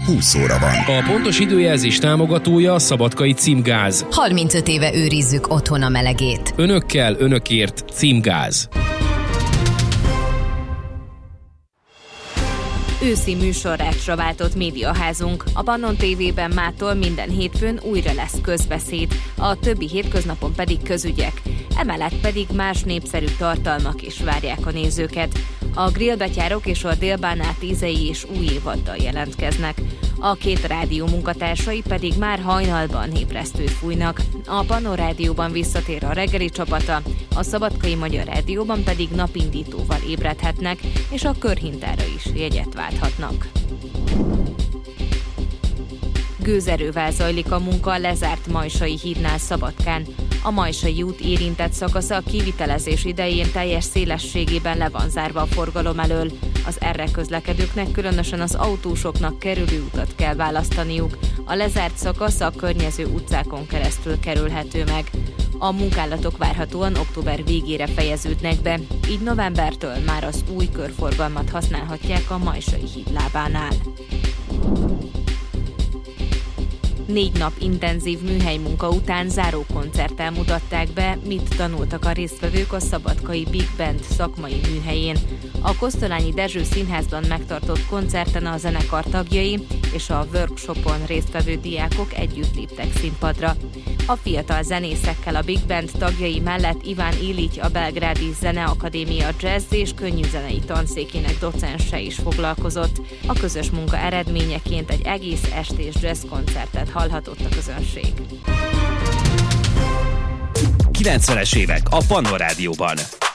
20 óra van. A pontos időjelzés támogatója a Szabadkai Címgáz. 35 éve őrizzük otthon a melegét. Önökkel, önökért Címgáz. Őszi műsorrácsra váltott médiaházunk. A Pannon TV-ben mától minden hétfőn újra lesz közbeszéd, a többi hétköznapon pedig közügyek. Emellett pedig más népszerű tartalmak is várják a nézőket. A grillbetyárok és a délbánát ízei is új évaddal jelentkeznek. A két rádió munkatársai pedig már hajnalban ébresztőt fújnak. A Pannon Rádióban visszatér a reggeli csapata, a Szabadkai Magyar Rádióban pedig napindítóval ébredhetnek, és a körhintára is jegyet válthatnak. Gőzerővel zajlik a munka a lezárt Majsai hídnál Szabadkán. A Majsai út érintett szakasza a kivitelezés idején teljes szélességében le van zárva a forgalom elől. Az erre közlekedőknek, különösen az autósoknak kerülő utat kell választaniuk. A lezárt szakasz a környező utcákon keresztül kerülhető meg. A munkálatok várhatóan október végére fejeződnek be, így novembertől már az új körforgalmat használhatják a Majsai híd lábánál. 4 nap intenzív műhelymunka után záró koncerttel mutatták be, mit tanultak a résztvevők a Szabadkai Big Band szakmai műhelyén. A Kosztolányi Dezső Színházban megtartott koncerten a zenekar tagjai és a workshopon résztvevő diákok együtt léptek színpadra. A fiatal zenészekkel a Big Band tagjai mellett Iván Illich, a Belgrádi Zeneakadémia jazz és könnyűzenei tanszékének docense is foglalkozott. A közös munka eredményeként egy egész estés jazz koncertet hallhatott a közönség. 90-es évek a Pannon Rádióban.